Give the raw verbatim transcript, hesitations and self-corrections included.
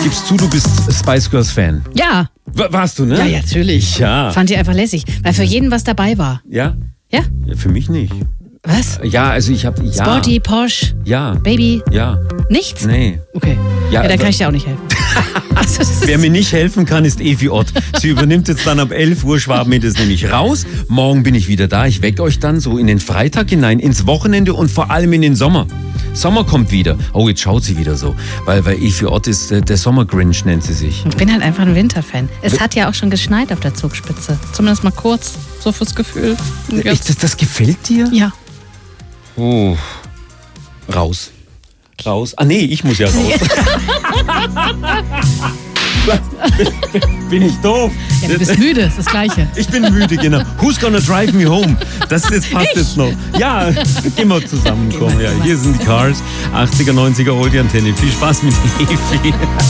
Gibst du, du bist Spice Girls Fan? Ja. W- warst du, ne? Ja, ja, natürlich. Ja. Fand ich einfach lässig, weil für jeden was dabei war. Ja? Ja? Ja, für mich nicht. Was? Ja, also ich habe ja. Sporty, Posh, Ja. Baby, Ja. nichts? Nee. Okay. Ja, Ja, da aber- kann ich dir auch nicht helfen. Also, das ist Wer mir nicht helfen kann, ist Evi Ott. Sie übernimmt jetzt dann ab elf Uhr, Schwaben das nämlich raus. Morgen bin ich wieder da. Ich wecke euch dann so in den Freitag hinein, ins Wochenende und vor allem in den Sommer. Sommer kommt wieder. Oh, jetzt schaut sie wieder so. Weil, weil Evi Ott ist, äh, der Sommer-Grinch nennt sie sich. Ich bin halt einfach ein Winterfan. Es hat ja auch schon geschneit auf der Zugspitze. Zumindest mal kurz, so fürs Gefühl. Echt, das, das gefällt dir? Ja. Oh. Raus. Raus. Ah nee, ich muss ja raus. Bin ich doof? Ja, du bist müde, ist das Gleiche. Ich bin müde, genau. Who's gonna drive me home? Das jetzt passt Ich? jetzt noch. Ja, gehen wir zusammenkommen. Ja, hier sind die Cars. achtziger, neunziger Oldie Antenne. Viel Spaß mit Evi.